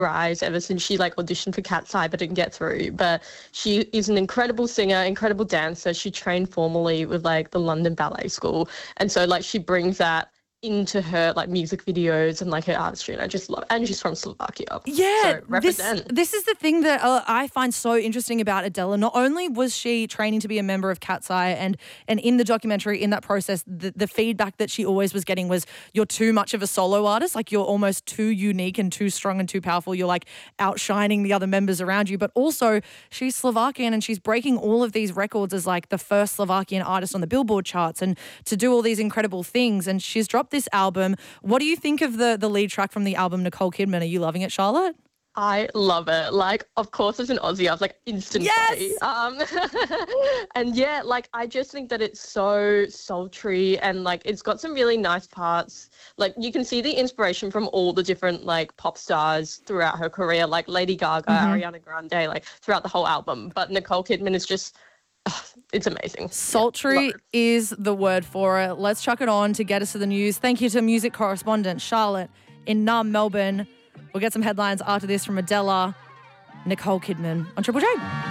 rise ever since she like auditioned for Cat's Eye but didn't get through. But she is an incredible singer, incredible dancer. She trained formally with like the London Ballet School. And so like she brings that into her like music videos and like her artistry, and I just love it. And she's from Slovakia. Yeah, so represent. This is the thing that I find so interesting about Adela. Not only was she training to be a member of Cat's Eye, and in the documentary, in that process, the feedback that she always was getting was, you're too much of a solo artist, like you're almost too unique and too strong and too powerful. You're like outshining the other members around you. But also she's Slovakian and she's breaking all of these records as like the first Slovakian artist on the Billboard charts, and to do all these incredible things. And she's dropped this album. What do you think of the lead track from the album, Nicole Kidman? Are you loving it, Charlotte? I love it. Like, of course, as an Aussie, I was like instant play. And yeah, like I just think that it's so sultry and like it's got some really nice parts. Like you can see the inspiration from all the different like pop stars throughout her career, like Lady Gaga, Ariana Grande, like throughout the whole album. But Nicole Kidman is just, it's amazing. Sultry is the word for it. Let's chuck it on to get us to the news. Thank you to music correspondent Charlotte in Melbourne. We'll get some headlines after this from Adela, Nicole Kidman on Triple J.